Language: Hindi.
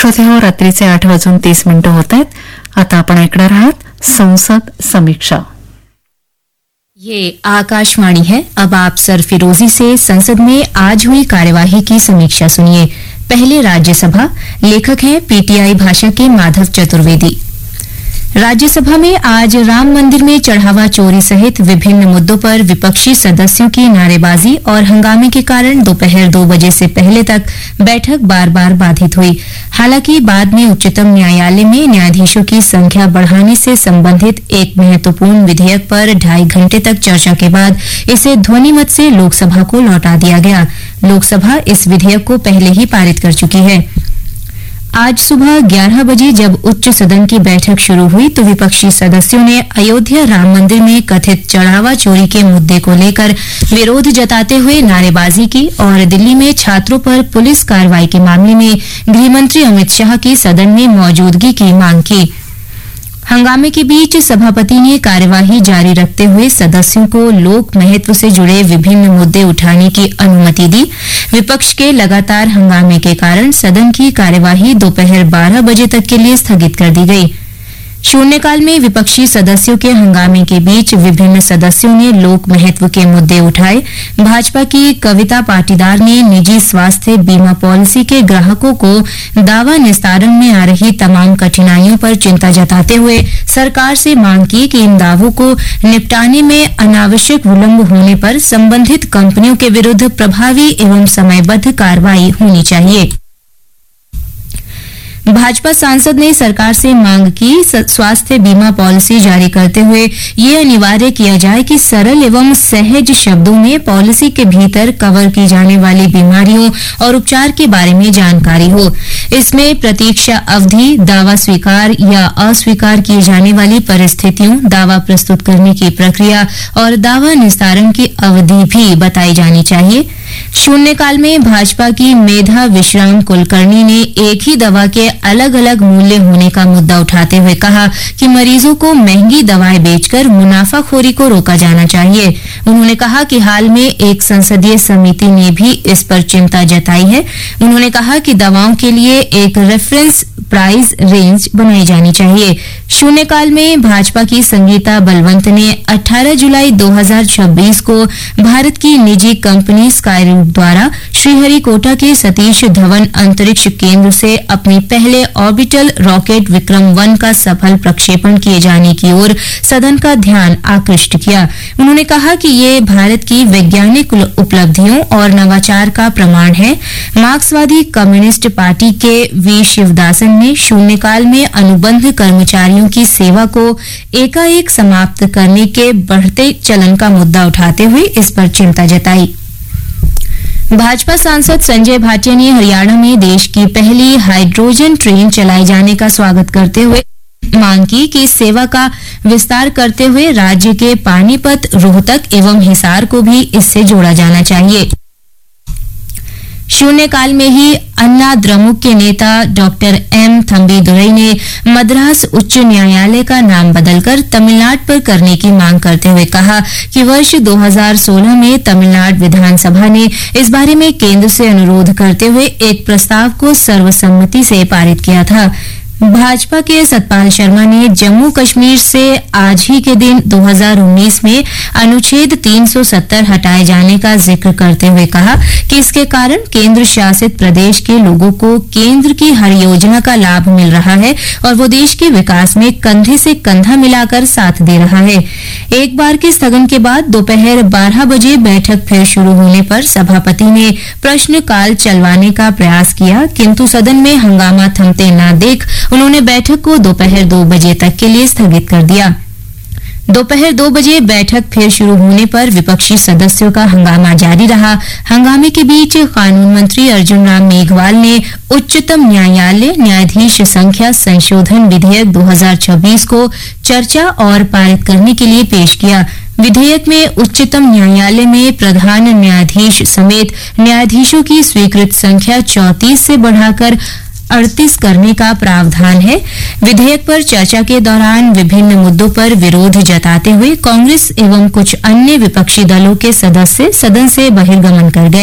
श्रोते हो, रात्रीचे 8:30 होत आहेत. आता आपण ऐकणार आहात संसद समीक्षा. ये आकाशवाणी है. अब आप सरफिरोजी से संसद में आज हुई कार्यवाही की समीक्षा सुनिए. पहले राज्यसभा. लेखक हैं पीटीआई भाषा के माधव चतुर्वेदी. राज्यसभा में आज राम मंदिर में चढ़ावा चोरी सहित विभिन्न मुद्दों पर विपक्षी सदस्यों की नारेबाजी और हंगामे के कारण दोपहर 2 बजे से पहले तक बैठक बार बार बाधित हुई. हालांकि बाद में उच्चतम न्यायालय में न्यायाधीशों की संख्या बढ़ाने से संबंधित एक महत्वपूर्ण विधेयक पर 2.5 घंटे तक चर्चा के बाद इसे ध्वनिमत से लोकसभा को लौटा दिया गया. लोकसभा इस विधेयक को पहले ही पारित कर चुकी है. आज सुबह 11 बजे जब उच्च सदन की बैठक शुरू हुई तो विपक्षी सदस्यों ने अयोध्या राम मंदिर में कथित चढ़ावा चोरी के मुद्दे को लेकर विरोध जताते हुए नारेबाजी की और दिल्ली में छात्रों पर पुलिस कार्रवाई के मामले में गृहमंत्री अमित शाह की सदन में मौजूदगी की मांग की. हंगामे के बीच सभापति ने कार्यवाही जारी रखते हुए सदस्यों को लोक महत्व से जुड़े विभिन्न मुद्दे उठाने की अनुमति दी. विपक्ष के लगातार हंगामे के कारण सदन की कार्यवाही दोपहर 12 बजे तक के लिए स्थगित कर दी गई. शून्यकाल में विपक्षी सदस्यों के हंगामे के बीच विभिन्न सदस्यों ने लोक महत्व के मुद्दे उठाए. भाजपा की कविता पाटीदार ने निजी स्वास्थ्य बीमा पॉलिसी के ग्राहकों को दावा निस्तारण में आ रही तमाम कठिनाइयों पर चिंता जताते हुए सरकार से मांग की कि इन दावों को निपटाने में अनावश्यक विलंब होने पर संबंधित कंपनियों के विरुद्ध प्रभावी एवं समयबद्ध कार्रवाई होनी चाहिए. भाजपा सांसद ने सरकार से मांग की स्वास्थ्य बीमा पॉलिसी जारी करते हुए ये अनिवार्य किया जाए कि सरल एवं सहज शब्दों में पॉलिसी के भीतर कवर की जाने वाली बीमारियों और उपचार के बारे में जानकारी हो. इसमें प्रतीक्षा अवधि, दावा स्वीकार या अस्वीकार किए जाने वाली परिस्थितियों, दावा प्रस्तुत करने की प्रक्रिया और दावा निस्तारण की अवधि भी बताई जानी चाहिए. शून्यकाल में भाजपा की मेधा विश्राम कुलकर्णी ने एक ही दवा के अलग अलग मूल्य होने का मुद्दा उठाते हुए कहा कि मरीजों को महंगी दवाएं बेचकर मुनाफाखोरी को रोका जाना चाहिए. उन्होंने कहा कि हाल में एक संसदीय समिति ने भी इस पर चिंता जताई है. उन्होंने कहा कि दवाओं के लिए एक रेफरेंस प्राइस रेंज बनाई जानी चाहिए. शून्यकाल में भाजपा की संगीता बलवंत ने 18 जुलाई 2026 को भारत की निजी कंपनी स्काईरूट द्वारा श्रीहरिकोटा के सतीश धवन अंतरिक्ष केंद्र से अपनी पहले ऑर्बिटल रॉकेट विक्रम 1 का सफल प्रक्षेपण किए जाने की ओर सदन का ध्यान आकृष्ट किया. उन्होंने कहा कि ये भारत की वैज्ञानिक उपलब्धियों और नवाचार का प्रमाण है. मार्क्सवादी कम्युनिस्ट पार्टी के वी शिवदासन ने शून्यकाल में अनुबंध कर्मचारियों की सेवा को एकाएक समाप्त करने के बढ़ते चलन का मुद्दा उठाते हुए इस पर चिंता जताई. भाजपा सांसद संजय भाटिया ने हरियाणा में देश की पहली हाइड्रोजन ट्रेन चलाए जाने का स्वागत करते हुए मांग की कि इस सेवा का विस्तार करते हुए राज्य के पानीपत, रोहतक एवं हिसार को भी इससे जोड़ा जाना चाहिए. शून्यकाल में ही अन्ना द्रमुक के नेता डॉक्टर एम थंबीदुरई ने मद्रास उच्च न्यायालय का नाम बदलकर तमिलनाडु पर करने की मांग करते हुए कहा कि वर्ष 2016 में तमिलनाडु विधानसभा ने इस बारे में केंद्र से अनुरोध करते हुए एक प्रस्ताव को सर्वसम्मति से पारित किया था. भाजपा के सतपाल शर्मा ने जम्मू कश्मीर से आज ही के दिन 2019 में अनुच्छेद 370 हटाए जाने का जिक्र करते हुए कहा कि इसके कारण केंद्र शासित प्रदेश के लोगों को केंद्र की हर योजना का लाभ मिल रहा है और वो देश के विकास में कंधे से कंधा मिलाकर साथ दे रहा है. एक बार के स्थगन के बाद दोपहर 12 बजे बैठक फिर शुरू होने पर सभापति ने प्रश्नकाल चलवाने का प्रयास किया, किंतु सदन में हंगामा थमते न देख उन्होंने बैठक को दोपहर 2 बजे तक के लिए स्थगित कर दिया. दोपहर 2 बजे बैठक फिर शुरू होने पर विपक्षी सदस्यों का हंगामा जारी रहा. हंगामे के बीच कानून मंत्री अर्जुन राम मेघवाल ने उच्चतम न्यायालय न्यायाधीश संख्या संशोधन विधेयक 2026 को चर्चा और पारित करने के लिए पेश किया. विधेयक में उच्चतम न्यायालय में प्रधान न्यायाधीश समेत न्यायाधीशों की स्वीकृत संख्या 34 से बढ़ाकर 38 करने का प्रावधान है. विधेयक पर चर्चा के दौरान विभिन्न मुद्दों पर विरोध जताते हुए कांग्रेस एवं कुछ अन्य विपक्षी दलों के सदस्य सदन से बहिर्गमन कर गए.